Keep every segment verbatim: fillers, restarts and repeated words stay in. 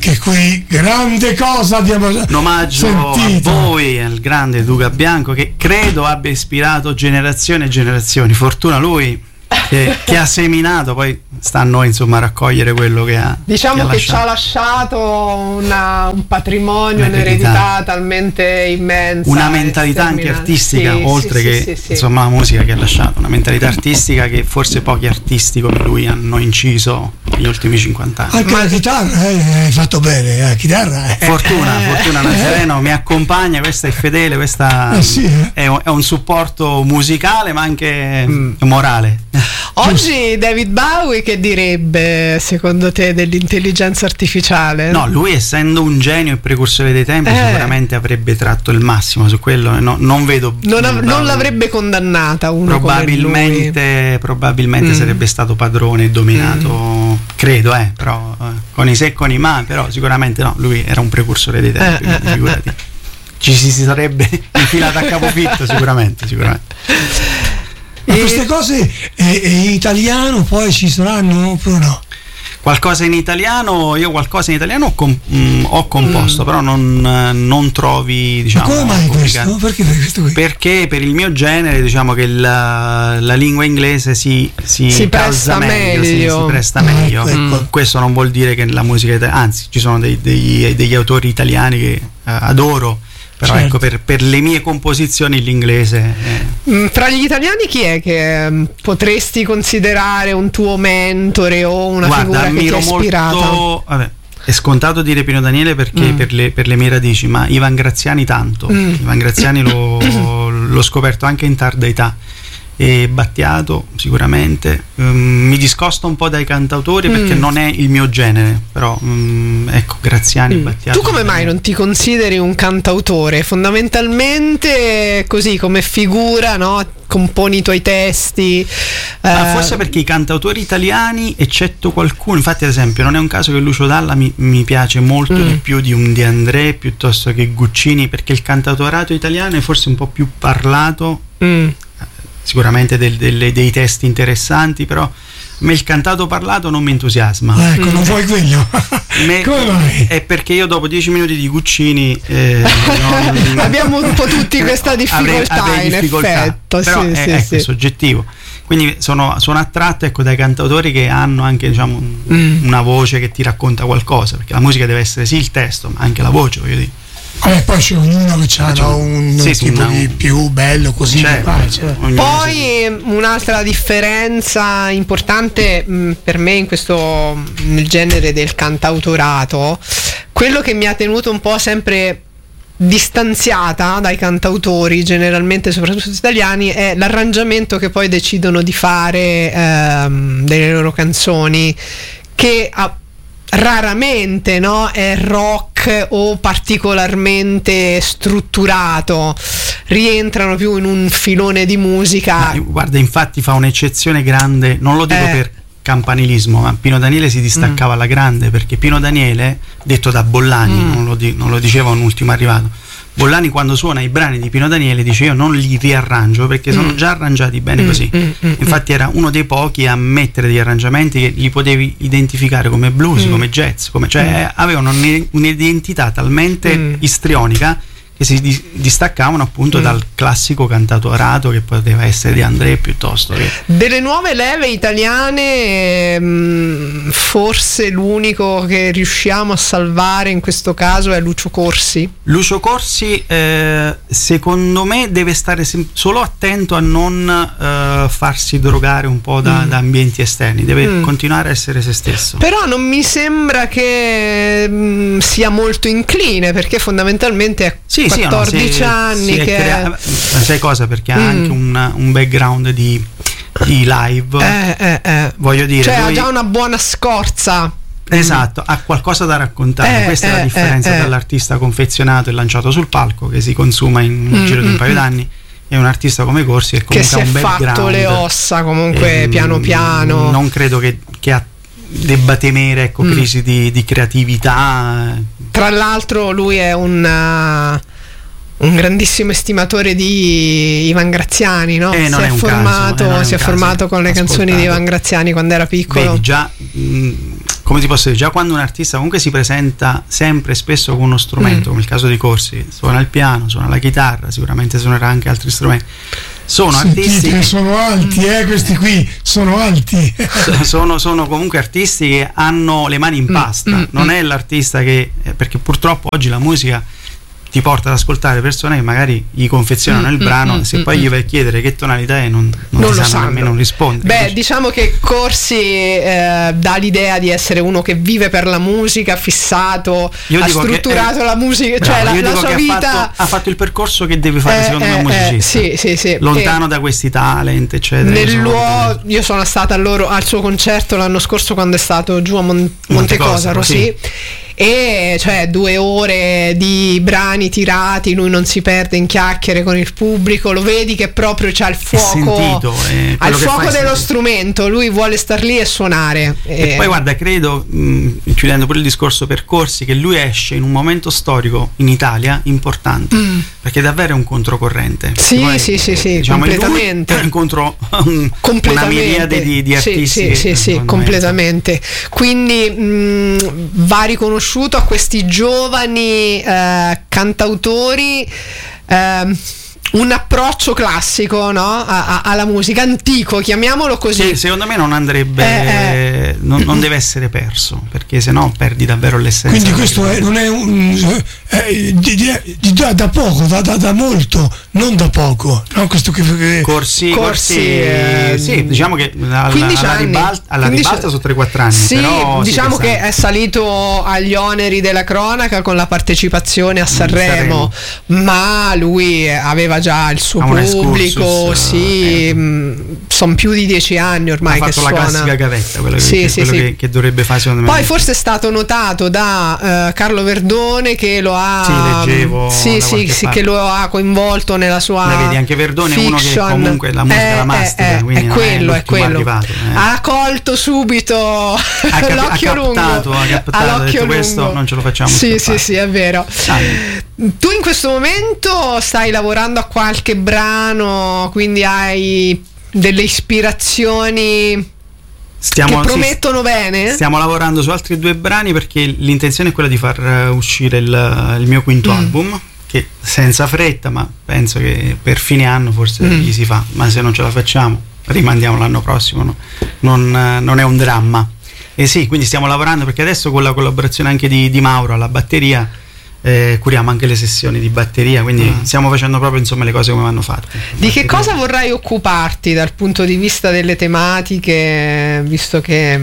anche qui grande cosa abbiamo un omaggio sentito. A voi, al grande Duca Bianco, che credo abbia ispirato generazioni e generazioni. Fortuna lui che, che ha seminato, poi sta a noi insomma a raccogliere quello che ha, diciamo che, che ci ha lasciato una, un patrimonio, un'eredità, un'eredità talmente immensa, una mentalità anche artistica, sì, oltre sì, che sì, sì, insomma la musica che ha lasciato, una mentalità artistica che forse pochi artisti come lui hanno inciso negli ultimi cinquanta anni. Anche la chitarra eh, hai fatto bene, la chitarra eh. Fortuna, eh. Fortuna Nazareno mi accompagna, questa è fedele, questa eh sì, eh. è, un, è un supporto musicale ma anche mm. morale. Oggi David Bowie che direbbe secondo te dell'intelligenza artificiale? No, lui essendo un genio e precursore dei tempi eh. sicuramente avrebbe tratto il massimo su quello, no, non vedo non, av- non l'avrebbe condannata uno probabilmente come lui. Probabilmente mm. sarebbe stato padrone e dominato, mm. credo eh, però eh, con i se e con i ma, però sicuramente no, lui era un precursore dei tempi, eh, eh, figurati eh, ci si sarebbe infilato a capofitto sicuramente sicuramente. Ma queste cose eh, in italiano poi ci saranno oppure no? Qualcosa in italiano, io qualcosa in italiano ho, com- mh, ho composto, mm. però non, non trovi, diciamo. Ma come mai questo? Perché per questo qui? Perché per il mio genere, diciamo che la, la lingua inglese si, si, si presta meglio, meglio. Si, si presta ah, meglio. Ecco. Mm. Questo non vuol dire che la musica italiana, anzi, ci sono dei, degli, degli autori italiani che uh, adoro. Però certo. Ecco, per, per le mie composizioni l'inglese è... Tra gli italiani chi è che um, potresti considerare un tuo mentore o una Guarda, figura che ti ha ispirato? Molto, vabbè, è scontato dire Pino Daniele perché mm. per, le, per le mie radici, ma Ivan Graziani tanto. mm. Ivan Graziani l'ho, l'ho scoperto anche in tarda età. E Battiato sicuramente, um, mi discosto un po' dai cantautori perché mm. non è il mio genere, però um, ecco Graziani, mm. Battiato. Tu come mai non ti consideri un cantautore? Fondamentalmente così come figura, no? Componi i tuoi testi. Ma eh. forse perché i cantautori italiani, eccetto qualcuno, infatti ad esempio non è un caso che Lucio Dalla mi, mi piace molto mm. di più di un De André piuttosto che Guccini, perché il cantautorato italiano è forse un po' più parlato. Mm. Sicuramente del, delle, dei testi interessanti, però a me il cantato parlato non mi entusiasma. Ecco, non vuoi quello? Me, Come mai? È perché io dopo dieci minuti di Guccini eh, non, abbiamo un po' tutti questa difficoltà, avrei, avrei in difficoltà, effetto, però sì, è, sì, ecco, sì. è soggettivo. Quindi sono, sono attratto ecco, dai cantautori che hanno anche diciamo, mm. una voce che ti racconta qualcosa, perché la musica deve essere sì il testo, ma anche la voce, voglio dire. Eh, poi c'è ognuno che ha no, un sì, tipo una, di più bello così. Certo, vai, certo. Poi un'altra differenza importante mh, per me in questo nel genere del cantautorato, quello che mi ha tenuto un po' sempre distanziata dai cantautori, generalmente soprattutto italiani, è l'arrangiamento che poi decidono di fare ehm, delle loro canzoni, che ha raramente no, è rock o particolarmente strutturato, rientrano più in un filone di musica. No, guarda, infatti fa un'eccezione grande, non lo dico eh. per campanilismo, ma Pino Daniele si distaccava mm. alla grande, perché Pino Daniele, detto da Bollani, mm. non, lo di, non lo diceva un ultimo arrivato, Bollani quando suona i brani di Pino Daniele dice io non li riarrangio perché mm. sono già arrangiati bene mm. così. Mm. Mm. Infatti era uno dei pochi a mettere degli arrangiamenti che li potevi identificare come blues, mm. come jazz, come, cioè mm. avevano un'identità talmente mm. istrionica che si di- distaccavano appunto mm. dal classico cantautorato che poteva essere De André piuttosto che... Delle nuove leve italiane mh, forse l'unico che riusciamo a salvare in questo caso è Lucio Corsi. Lucio Corsi eh, secondo me deve stare sem- solo attento a non eh, farsi drogare un po' da, mm. da ambienti esterni, deve mm. continuare a essere se stesso. Però non mi sembra che mh, sia molto incline, perché fondamentalmente è sì, quattordici sì, no, anni si è che crea- sai cosa, perché mm. ha anche un, un background di, di live eh, eh, eh. voglio dire, cioè lui... ha già una buona scorza. Esatto, ha qualcosa da raccontare. eh, questa eh, è la differenza eh, dall'artista confezionato e lanciato sul palco che si consuma in un mm, giro di un mm, paio d'anni, e un artista come Corsi che comunque che ha un si è background, fatto le ossa comunque, piano piano. Non credo che, che ha, debba temere ecco, mm. crisi di, di creatività. Tra l'altro lui è un uh, un grandissimo estimatore di Ivan Graziani, no? Eh, si è, è formato, caso, eh, si è caso. formato con le Ascoltato. canzoni di Ivan Graziani quando era piccolo. Vedi, già mh, come ti posso dire, già quando un artista comunque si presenta sempre e spesso con uno strumento, mm. come il caso di Corsi, suona il piano, suona la chitarra, sicuramente suonerà anche altri strumenti. Sono Sentite, artisti che sono alti, eh, questi qui sono alti. sono, sono comunque artisti che hanno le mani in pasta, mm, mm, non è l'artista che, perché purtroppo oggi la musica ti porta ad ascoltare persone che magari gli confezionano mm, il brano, mm, e se mm, poi gli vai a chiedere che tonalità è non, non, non lo sanno nemmeno rispondere. Beh, invece. Diciamo che Corsi eh, dà l'idea di essere uno che vive per la musica, fissato, io ha strutturato che, la musica, bravo, cioè la, la sua che vita ha fatto, ha fatto il percorso che deve fare eh, secondo me un musicista, eh, sì, sì, sì. lontano e da questi talent eccetera. Nel luogo, io sono stata loro, al suo concerto l'anno scorso quando è stato giù a Mon- Montecosaro, sì. sì. E cioè due ore di brani tirati, lui non si perde in chiacchiere con il pubblico, lo vedi che proprio c'ha il fuoco, sentito, eh, ha il fuoco dello sentito. strumento, lui vuole star lì e suonare. E, e poi guarda, credo, mh, chiudendo pure il discorso percorsi, che lui esce in un momento storico in Italia importante, mm. perché davvero è un controcorrente. Sì, poi, sì, sì, sì, diciamo, completamente. È incontro un, una miriade di, di artisti. Sì, sì, sì, sì, completamente. Quindi mh, va riconosciuto a questi giovani eh, cantautori eh, un approccio classico, no? a, a, alla musica, antico, chiamiamolo così. Sì, secondo me non andrebbe eh, eh. Non, non deve essere perso, perché sennò perdi davvero l'essenza. Quindi questo è, non è un è, di, di, di, da, da poco, da, da, da molto, non da poco, no? Questo che, che... Corsi, corsi, corsi eh, sì, diciamo che alla, alla ribalta, alla ribalta sono tre quattro anni. Sì, però diciamo sì, che è salito agli oneri della cronaca con la partecipazione a Sanremo, Sanremo. Ma lui aveva già il suo pubblico, excursus, sì, eh. sono più di dieci anni ormai ha che fatto suona. La classica gavetta, quello, sì, che, sì, quello sì. Che, che dovrebbe fare secondo me. Poi forse è stato notato da uh, Carlo Verdone che lo ha sì, leggevo sì, sì, sì, che lo ha coinvolto nella sua la vedi, anche Verdone fiction. È uno che comunque la musica eh, la mastica, eh, quindi è quello, è, è quello. Arrivato, eh. Ha colto subito ha cap- l'occhio ha captato, lungo ha captato, ha detto questo non ce lo facciamo sì, scappare. sì, sì, è vero. Ah. Tu in questo momento stai lavorando a qualche brano, quindi hai delle ispirazioni Stiamo, che promettono sì, bene? Stiamo lavorando su altri due brani perché l'intenzione è quella di far uscire il, il mio quinto mm. album, che senza fretta, ma penso che per fine anno forse mm. gli si fa, ma se non ce la facciamo rimandiamo l'anno prossimo, no? non, non è un dramma. E sì, quindi stiamo lavorando perché adesso con la collaborazione anche di, di Mauro alla batteria Eh, curiamo anche le sessioni di batteria, quindi mm. stiamo facendo proprio insomma le cose come vanno fatte. Di che cosa vorrai occuparti dal punto di vista delle tematiche, visto che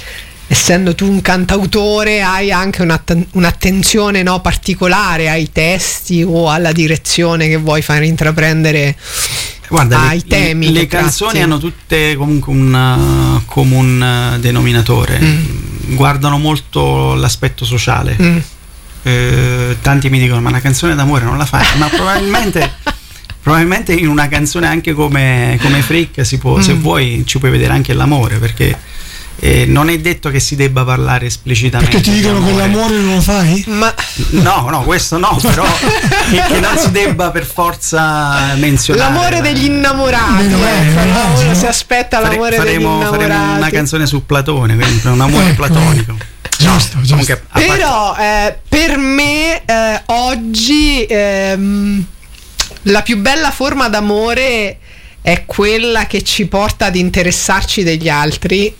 essendo tu un cantautore hai anche un'att- un'attenzione no, particolare ai testi o alla direzione che vuoi far intraprendere? Guarda, ai le, temi le canzoni tratti. Hanno tutte comunque un comune denominatore, mm. guardano molto l'aspetto sociale. Mm. Eh, tanti mi dicono ma una canzone d'amore non la fai, ma probabilmente probabilmente in una canzone anche come, come Freak si può, mm. se vuoi ci puoi vedere anche l'amore, perché eh, non è detto che si debba parlare esplicitamente. Perché ti dicono che l'amore non lo fai? Ma no, no, questo no, però che, che non si debba per forza menzionare l'amore degli innamorati, no, ecco, no, uno no. si aspetta l'amore Fare, faremo, degli innamorati. Faremo una canzone su Platone, quindi un amore platonico. Giusto, no, giusto. Però eh, per me eh, oggi ehm, la più bella forma d'amore è quella che ci porta ad interessarci degli altri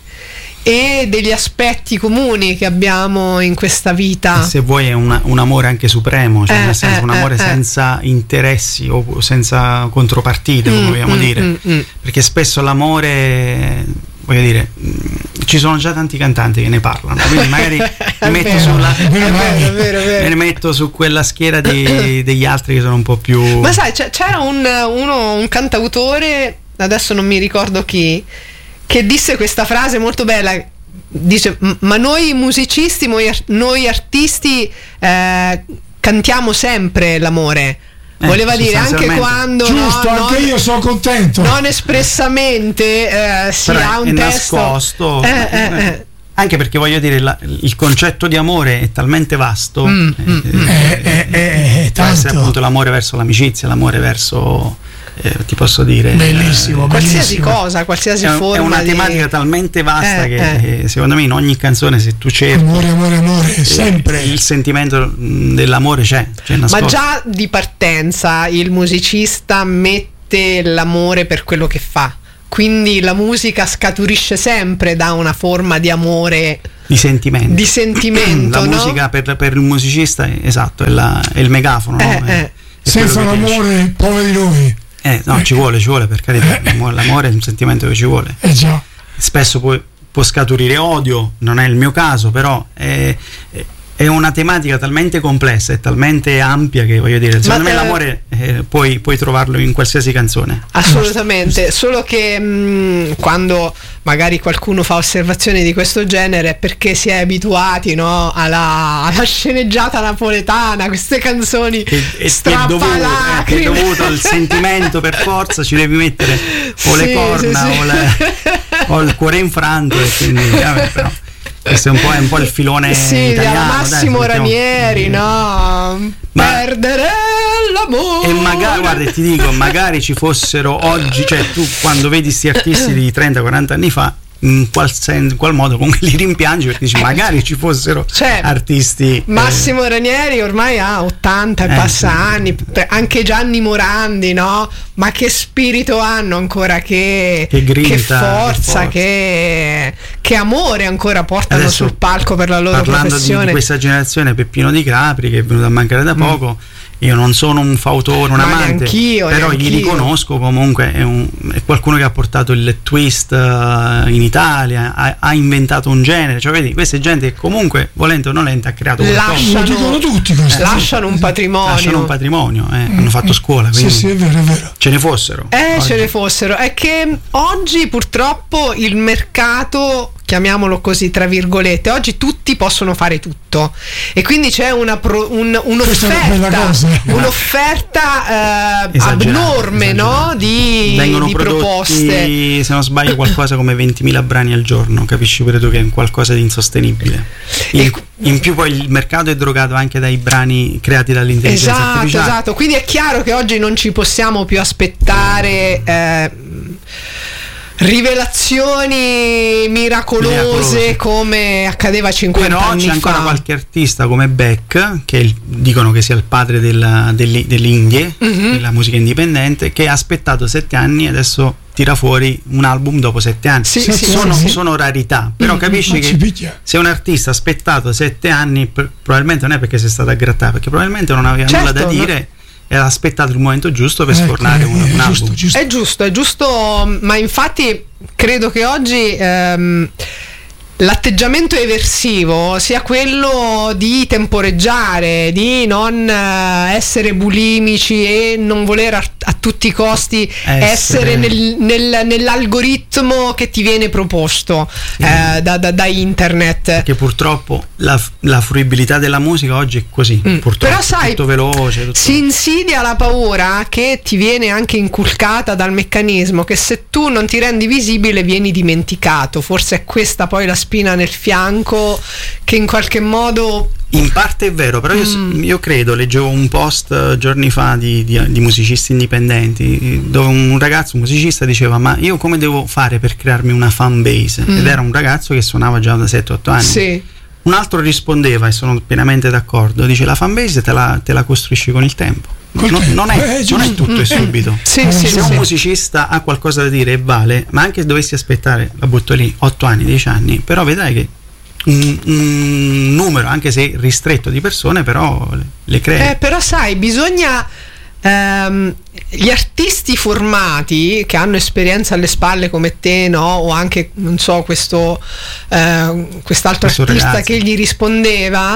e degli aspetti comuni che abbiamo in questa vita. E se vuoi è una, un amore anche supremo, cioè eh, nel senso eh, un amore eh, senza interessi o senza contropartite, come mm, vogliamo mm, dire, mm, mm. perché spesso l'amore, voglio dire, ci sono già tanti cantanti che ne parlano, quindi magari mi metto, sulla, è vero, è vero, è vero. me ne metto su quella schiera di, degli altri che sono un po' più. Ma sai, c'era un, uno, un cantautore, adesso non mi ricordo chi, che disse questa frase molto bella, dice ma noi musicisti, noi artisti eh, cantiamo sempre l'amore. Eh, voleva dire anche quando giusto, no, anche non, io sono contento, non espressamente eh, si però ha un è testo nascosto, eh, eh, eh. anche perché voglio dire la, il concetto di amore è talmente vasto, mm, eh, mm, eh, eh, eh, eh, può essere appunto l'amore verso l'amicizia, l'amore verso eh, ti posso dire, bellissimo, eh, qualsiasi bellissimo. cosa, qualsiasi è, un- forma è una di- tematica talmente vasta Eh, che eh. eh, secondo me in ogni canzone, se tu cerchi, Amore, amore, amore, sempre. il sentimento mh, dell'amore c'è, c'è Ma nascosto. già di partenza il musicista mette l'amore per quello che fa, quindi la musica scaturisce sempre da una forma di amore, di sentimento, di sentimento, la no? musica per, per il musicista è, esatto, è, la- è il megafono, no? Eh, È- eh. è Senza quello che ti esce. l'amore, poveri noi. Eh, no, ci vuole, ci vuole, per carità. L'amore, l'amore è un sentimento che ci vuole. Eh già. Spesso può, può scaturire odio, non è il mio caso, però è, è- è una tematica talmente complessa e talmente ampia che, voglio dire, secondo Ma, me eh, l'amore eh, puoi, puoi trovarlo in qualsiasi canzone. Assolutamente, solo che mh, quando magari qualcuno fa osservazioni di questo genere è perché si è abituati, no, alla, alla sceneggiata napoletana, queste canzoni Che è, che è dovuto, eh, che è strappalacrime. dovuto al sentimento, per forza ci devi mettere o le Sì, corna sì, sì. O, le- o il cuore infranto, e quindi vabbè, però questo è un po', è un po' il filone Sì, italiano, dalla dai, Massimo mettiamo- Ranieri, no? Ma- Perdere l'amore. E magari, guarda, ti dico, magari ci fossero oggi, cioè tu quando vedi sti artisti di trenta quaranta anni fa, in qual, sen- in qual modo comunque li rimpiangi, perché dici magari ci fossero Cioè, artisti eh, Massimo Ranieri ormai ha ottanta e Eh, passa sì. anni, pre- anche Gianni Morandi, no? Ma che spirito hanno ancora, che, Che grinta, che forza, che forza. che, che amore ancora portano Adesso, sul palco per la loro parlando di, professione. di questa generazione, Peppino Di Capri, che è venuto a mancare da poco. Io non sono un fautore, un Ma amante, neanch'io, però neanch'io. gli riconosco comunque, è, un- è qualcuno che ha portato il twist eh, in Italia, ha, ha inventato un genere, cioè vedi, questa è gente che comunque, volente o nolente, ha creato qualcosa. Lascia- Lo dicono tutti questo. Lasciano un patrimonio. Lasciano un patrimonio, eh, hanno fatto scuola, Sì, quindi sì, è vero, è vero. ce ne fossero. Eh, Oggi. ce ne fossero. È che oggi purtroppo il mercato, chiamiamolo così tra virgolette, oggi tutti possono fare tutto e quindi c'è una pro- un- Questa è una bella un'offerta, cosa. un'offerta eh, Esagerata, abnorme, no? esagerata. Di, Vengono di prodotti, proposte. se non sbaglio, qualcosa come ventimila brani al giorno, capisci pure tu che è qualcosa di insostenibile. In, E- in più poi il mercato è drogato anche dai brani creati dall'intelligenza Esatto, artificiale. esatto. Quindi è chiaro che oggi non ci possiamo più aspettare eh, rivelazioni miracolose, Miracolose. come accadeva cinquanta Però anni c'è ancora fa. qualche artista come Beck, che è il- dicono che sia il padre della, delle, delle Indie, Mhm. della musica indipendente, che ha aspettato sette anni e adesso tira fuori un album dopo sette anni. Sì, sì, sono, sì. sono rarità, però capisci Ma ci che picchia. se un artista ha aspettato sette anni, pr- probabilmente non è perché sei stato a grattare, perché probabilmente non aveva Certo, nulla da no? dire e ha aspettato il momento giusto per Ecco, sfornare un, eh, un giusto, album. giusto. È giusto, è giusto, ma infatti credo che oggi ehm, l'atteggiamento eversivo sia quello di temporeggiare, di non eh, essere bulimici e non voler a, a tutti i costi essere, Essere- nel- nel- nell'algoritmo che ti viene proposto eh, da, da- da internet. Che purtroppo la, la fruibilità della musica oggi è così, Mm. purtroppo, Però sai, tutto veloce, tutto... si insidia la paura che ti viene anche inculcata dal meccanismo che se tu non ti rendi visibile vieni dimenticato. Forse è questa poi la spina nel fianco che in qualche modo In parte è vero, però io, Mm. io credo, leggevo un post eh, giorni fa di, di- di musicisti indipendenti, dove un ragazzo, un musicista, diceva: ma io come devo fare per crearmi una fan base? Mm. Ed era un ragazzo che suonava già da sette otto anni. sì, Un altro rispondeva, e sono pienamente d'accordo, dice: la fan base te la, te la costruisci con il tempo. Col Non, tempo, non è, eh, non è giusto. tutto e subito. sì, Eh, sì, Se sì. un musicista ha qualcosa da dire e vale, ma anche se dovessi aspettare, la butto lì, otto anni, dieci anni, però vedrai che un, un numero, anche se ristretto, di persone, però le, le crea. Eh, però sai, bisogna ehm, gli artisti formati che hanno esperienza alle spalle come te, no? O anche, non so, questo eh, quest'altro Questo artista ragazzo. che gli rispondeva.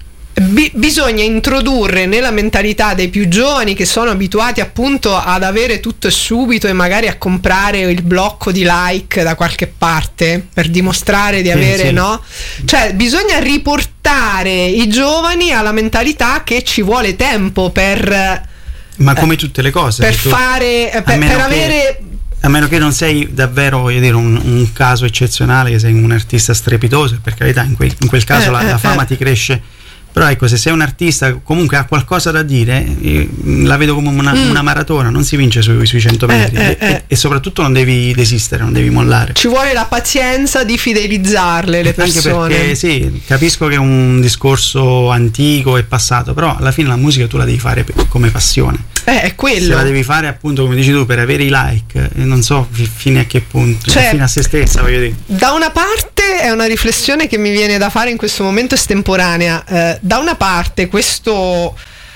Bi- bisogna introdurre nella mentalità dei più giovani, che sono abituati appunto ad avere tutto e subito e magari a comprare il blocco di like da qualche parte per dimostrare di Sì, avere, sì. no? Cioè bisogna riportare i giovani alla mentalità che ci vuole tempo per, Ma come tutte le cose, per se tu- fare, a per, meno per che- avere. a meno che non sei davvero, voglio dire, un, un caso eccezionale, che sei un artista strepitoso, per carità, in quel, in quel caso Eh, la, eh, la fama eh. ti cresce Però ecco, se sei un artista comunque ha qualcosa da dire, la vedo come una, mm. una maratona, non si vince sui, sui cento metri eh, eh, e, eh. e soprattutto non devi desistere, non devi mollare. Ci vuole la pazienza di fidelizzarle le persone. Anche perché sì, capisco che è un discorso antico e passato, però alla fine la musica tu la devi fare per, come passione. Eh, è quello. Se la devi fare appunto come dici tu per avere i like, non so fino a che punto, cioè, fino a se stessa, voglio dire. Da una parte è una riflessione che mi viene da fare in questo momento estemporanea. Eh, da una parte questo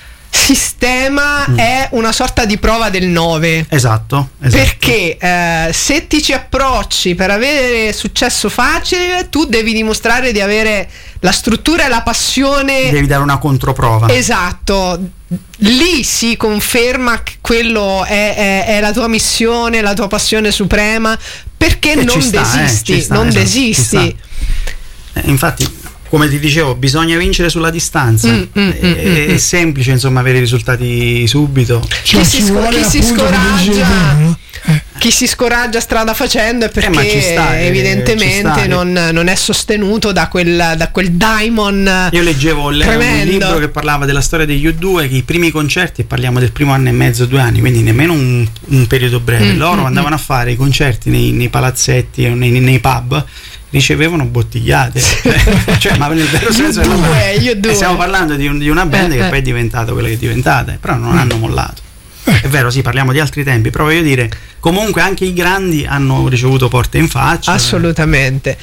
sistema mm. è una sorta di prova del nove. Esatto, esatto. Perché eh, se ti ci approcci per avere successo facile, tu devi dimostrare di avere la struttura e la passione. Devi dare una controprova. Esatto. Lì si conferma che quello è, è, è la tua missione, la tua passione suprema, perché e non sta, desisti, eh, sta, non esatto, desisti. Eh, infatti, come ti dicevo, bisogna vincere sulla distanza. Mm, mm, è, mm, è mm. semplice, insomma, avere i risultati subito. Cioè, chi si, sc- chi si scoraggia, eh. chi si scoraggia strada facendo è perché eh, sta, evidentemente sta, non, non è sostenuto da quel, da quel daimon. Io leggevo un libro che parlava della storia degli U due, che i primi concerti, e parliamo del primo anno e mezzo, due anni, quindi nemmeno un, un periodo breve, mm, loro mm, andavano mm. a fare i concerti nei, nei palazzetti, nei, nei pub, ricevevano bottigliate, cioè, ma nel vero senso due, due. Io due. stiamo parlando di, un, di una band eh, che eh. poi è diventata quella che è diventata, però non mm. hanno mollato. È vero, sì, parliamo di altri tempi, però voglio dire, comunque anche i grandi hanno ricevuto porte in faccia. Assolutamente.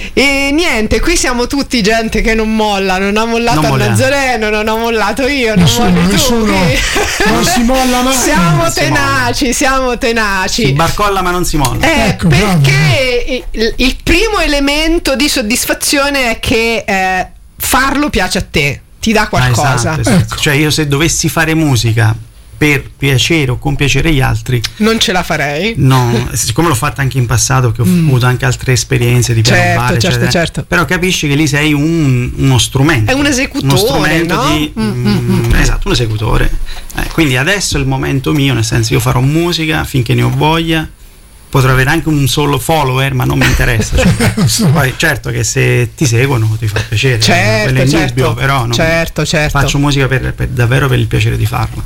E niente, qui siamo tutti gente che non molla, non ha mollato a Nazareno, non ho mollato io, non nessuno, molli nessuno, tu. Non si molla mai. Siamo non tenaci, siamo tenaci. Si barcolla ma non si molla. Eh, ecco, perché il, il primo elemento di soddisfazione è che eh, farlo piace a te, ti dà qualcosa. Ah, esatto, esatto. Ecco. Cioè io se dovessi fare musica per piacere o compiacere gli altri non ce la farei, no, siccome l'ho fatta anche in passato, che ho mm. avuto anche altre esperienze di piano certo, bar, certo, eccetera, certo. però capisci che lì sei un, uno strumento, è un esecutore, uno strumento no? di, mm, mm, mm. esatto, un esecutore, eh, quindi adesso è il momento mio, nel senso io farò musica finché ne ho voglia, potrò avere anche un solo follower ma non mi interessa, cioè, poi certo che se ti seguono ti fa piacere, certo, quello è certo, indubbio, però non certo, certo. faccio musica per, per, davvero per il piacere di farla.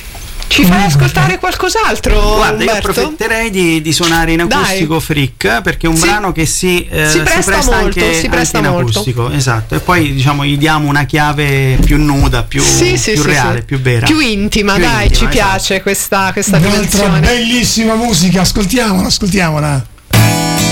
Ci fai ascoltare qualcos'altro? Guarda, Umberto? io approfitterei di, di suonare in acustico. Dai. Freak, perché è un sì. brano che si, eh, si, presta, si presta molto, anche, si presta anche in molto. acustico, esatto. E poi diciamo gli diamo una chiave più nuda, più, sì, sì, più sì, reale, sì. più vera, più intima, più dai, intima, ci esatto. piace questa, questa dimensione. dimensione. Bellissima musica, ascoltiamola, ascoltiamola.